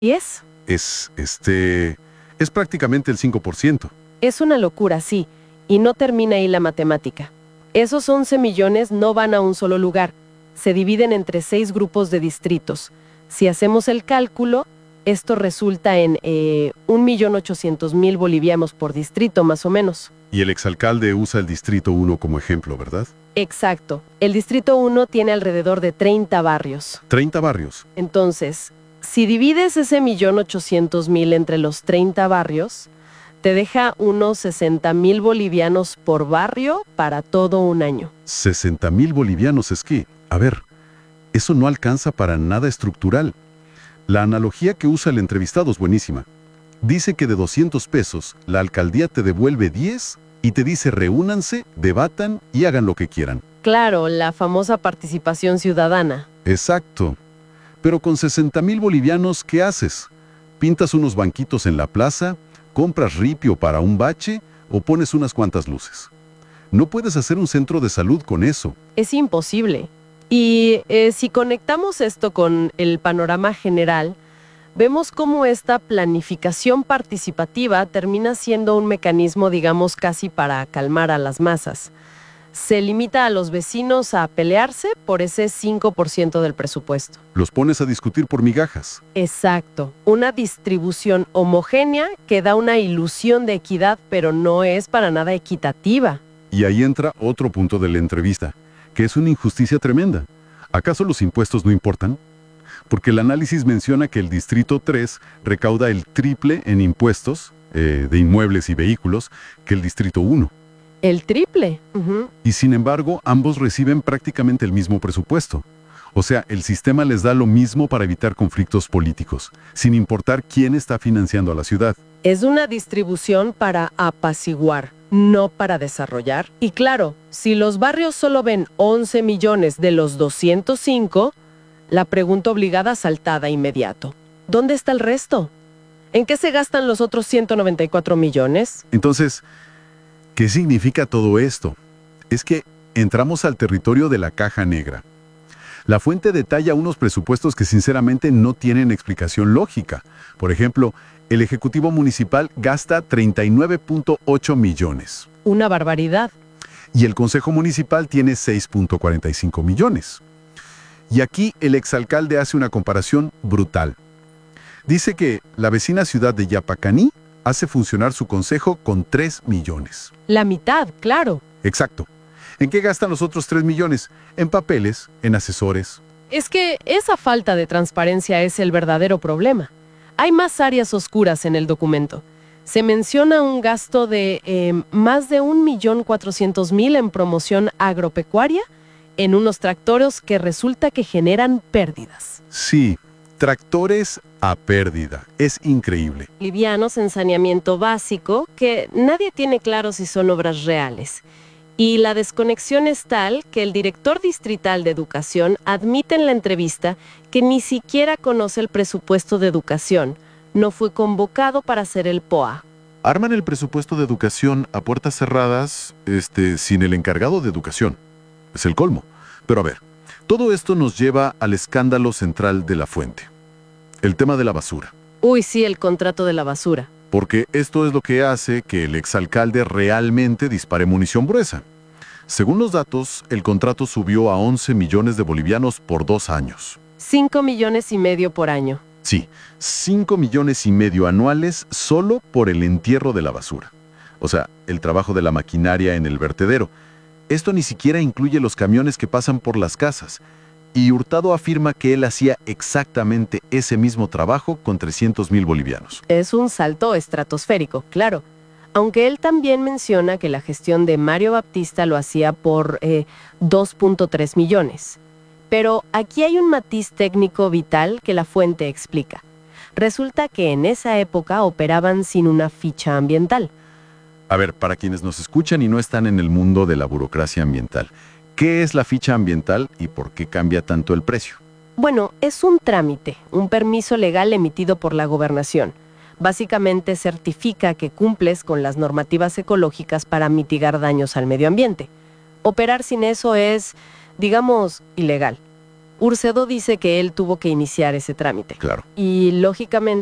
¿Y es? Es prácticamente el 5%. Es una locura, sí. Y no termina ahí la matemática. Esos 11 millones no van a un solo lugar. Se dividen entre 6 grupos de distritos. Si hacemos el cálculo, esto resulta en 1.800.000 bolivianos por distrito, más o menos. Y el exalcalde usa el Distrito 1 como ejemplo, ¿verdad? Exacto. El Distrito 1 tiene alrededor de 30 barrios. 30 barrios. Entonces, si divides ese 1.800.000 entre los 30 barrios, te deja unos 60.000 bolivianos por barrio para todo un año. 60.000 bolivianos es que, a ver, eso no alcanza para nada estructural. La analogía que usa el entrevistado es buenísima. Dice que de 200 pesos, la alcaldía te devuelve 10 y te dice reúnanse, debatan y hagan lo que quieran. Claro, la famosa participación ciudadana. Exacto. Pero con 60.000 bolivianos, ¿qué haces? ¿Pintas unos banquitos en la plaza? ¿Compras ripio para un bache? ¿O pones unas cuantas luces? No puedes hacer un centro de salud con eso. Es imposible. Y si conectamos esto con el panorama general, vemos cómo esta planificación participativa termina siendo un mecanismo, digamos, casi para calmar a las masas. Se limita a los vecinos a pelearse por ese 5% del presupuesto. Los pones a discutir por migajas. Exacto. Una distribución homogénea que da una ilusión de equidad, pero no es para nada equitativa. Y ahí entra otro punto de la entrevista, que es una injusticia tremenda. ¿Acaso los impuestos no importan? Porque el análisis menciona que el Distrito 3 recauda el triple en impuestos de inmuebles y vehículos que el Distrito 1. El triple. Y sin embargo, ambos reciben prácticamente el mismo presupuesto. O sea, el sistema les da lo mismo para evitar conflictos políticos, sin importar quién está financiando a la ciudad. Es una distribución para apaciguar, no para desarrollar. Y claro, si los barrios solo ven 11 millones de los 205, la pregunta obligada salta de inmediato. ¿Dónde está el resto? ¿En qué se gastan los otros 194 millones? Entonces, ¿qué significa todo esto? Es que entramos al territorio de la caja negra. La fuente detalla unos presupuestos que sinceramente no tienen explicación lógica. Por ejemplo, el Ejecutivo Municipal gasta 39.8 millones. Una barbaridad. Y el Consejo Municipal tiene 6.45 millones. Y aquí el exalcalde hace una comparación brutal. Dice que la vecina ciudad de Yapacaní hace funcionar su consejo con 3 millones. La mitad, claro. Exacto. ¿En qué gastan los otros 3 millones? En papeles, en asesores. Es que esa falta de transparencia es el verdadero problema. Hay más áreas oscuras en el documento. Se menciona un gasto de más de 1.400.000 en promoción agropecuaria en unos tractores que resulta que generan pérdidas. Sí, tractores a pérdida. Es increíble. Livianos en saneamiento básico que nadie tiene claro si son obras reales. Y la desconexión es tal que el director distrital de educación admite en la entrevista que ni siquiera conoce el presupuesto de educación. No fue convocado para hacer el POA. Arman el presupuesto de educación a puertas cerradas, sin el encargado de educación. Es el colmo. Pero a ver, todo esto nos lleva al escándalo central de la fuente. El tema de la basura. Uy, sí, el contrato de la basura. Porque esto es lo que hace que el exalcalde realmente dispare munición gruesa. Según los datos, el contrato subió a 11 millones de bolivianos por 2 años. 5,5 millones por año. Sí, 5,5 millones anuales solo por el entierro de la basura. O sea, el trabajo de la maquinaria en el vertedero. Esto ni siquiera incluye los camiones que pasan por las casas. Y Hurtado afirma que él hacía exactamente ese mismo trabajo con 300.000 bolivianos. Es un salto estratosférico, claro. Aunque él también menciona que la gestión de Mario Baptista lo hacía por 2.3 millones. Pero aquí hay un matiz técnico vital que la fuente explica. Resulta que en esa época operaban sin una ficha ambiental. A ver, para quienes nos escuchan y no están en el mundo de la burocracia ambiental, ¿qué es la ficha ambiental y por qué cambia tanto el precio? Bueno, es un trámite, un permiso legal emitido por la gobernación. Básicamente certifica que cumples con las normativas ecológicas para mitigar daños al medio ambiente. Operar sin eso es, digamos, ilegal. Urcedo dice que él tuvo que iniciar ese trámite. Claro. Y lógicamente